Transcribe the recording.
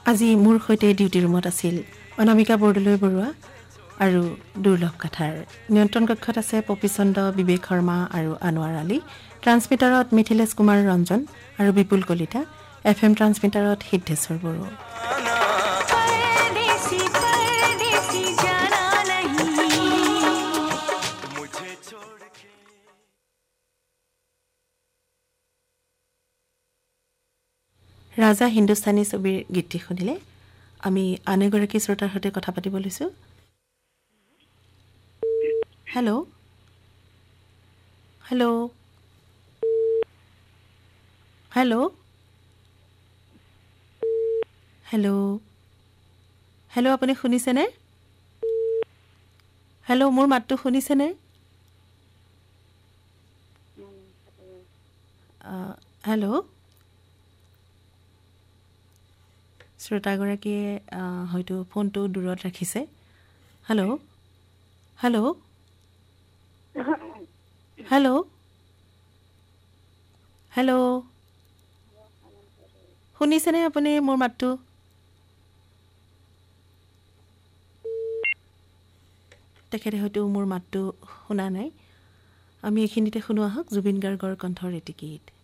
আজি মোৰ সৈতে ডিউটি ৰুমত আছিল অনামিকা বৰদলৈ বৰুৱা আৰু দুৰ্লভ কাঠাৰ। নিয়ন্ত্ৰণ কক্ষত আছে পপিচন্দ, বিবেক শৰ্মা আৰু আনোৱাৰ আলী। ট্ৰান্সমিটাৰত মিথিলেশ কুমাৰ ৰঞ্জন আৰু বিপুল কলিতা। FM ট্ৰান্সমিটাৰত সিদ্ধেশ্বৰ বড়ো। ৰাজা হিন্দুস্তানী ছবিৰ গীতটি শুনিলে। আমি আন এগৰাকী শ্ৰোতাৰ সৈতে কথা পাতিব লৈছোঁ। Hello' hello' hello' hello' hello' আপুনি শুনিছেনে? হেল্ল' মোৰ মাতটো শুনিছেনে? হেল্ল' শ্ৰোতাগৰাকীয়ে হয়তো ফোনটো দূৰত ৰাখিছে। হেল্ল' হেল্ল' হেল্ল' হেল্ল' শুনিছেনে আপুনি মোৰ মাতটো? তেখেতে হয়তো মোৰ মাতটো শুনা নাই। আমি এইখিনিতে শুনো আহক জুবিন গাৰ্গৰ কণ্ঠৰ এটি গীত।